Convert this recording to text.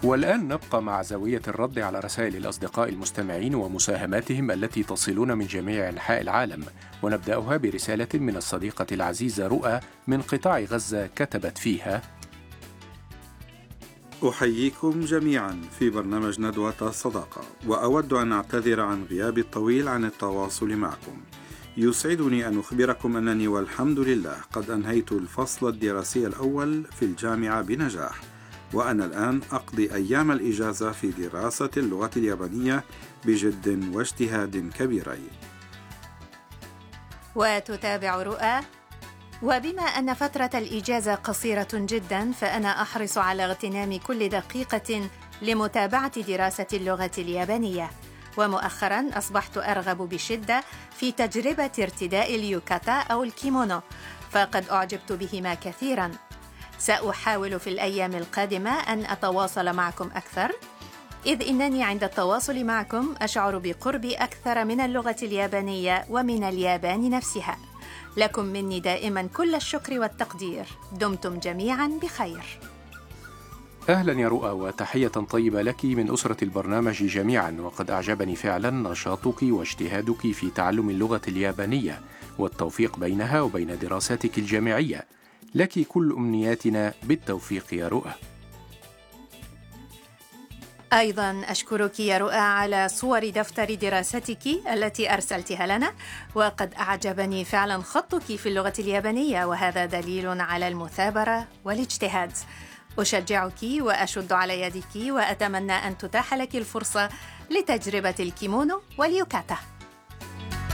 والآن نبقى مع زاوية الرد على رسائل الأصدقاء المستمعين ومساهماتهم التي تصلون من جميع أنحاء العالم، ونبدأها برسالة من الصديقة العزيزة رؤى من قطاع غزة كتبت فيها: أحييكم جميعا في برنامج ندوة الصداقة، وأود أن أعتذر عن غيابي الطويل عن التواصل معكم. يسعدني أن أخبركم أنني والحمد لله قد أنهيت الفصل الدراسي الأول في الجامعة بنجاح، وأنا الآن أقضي أيام الإجازة في دراسة اللغة اليابانية بجد واجتهاد كبيرين. وتتابع رؤى: وبما أن فترة الإجازة قصيرة جدا، فأنا أحرص على اغتنام كل دقيقة لمتابعة دراسة اللغة اليابانية، ومؤخرا أصبحت أرغب بشدة في تجربة ارتداء اليوكاتا أو الكيمونو، فقد أعجبت بهما كثيرا. سأحاول في الأيام القادمة أن أتواصل معكم أكثر، إذ إنني عند التواصل معكم أشعر بقربي أكثر من اللغة اليابانية ومن اليابان نفسها. لكم مني دائما كل الشكر والتقدير. دمتم جميعا بخير. أهلا يا رؤى، وتحية طيبة لك من أسرة البرنامج جميعا، وقد أعجبني فعلا نشاطك واجتهادك في تعلم اللغة اليابانية والتوفيق بينها وبين دراستك الجامعية. لك كل أمنياتنا بالتوفيق يا رؤى. أيضا أشكرك يا رؤى على صور دفتر دراستك التي أرسلتها لنا، وقد أعجبني فعلا خطك في اللغة اليابانية، وهذا دليل على المثابرة والاجتهاد. أشجعك وأشد على يدك، وأتمنى أن تتاح لك الفرصة لتجربة الكيمونو واليوكاتا.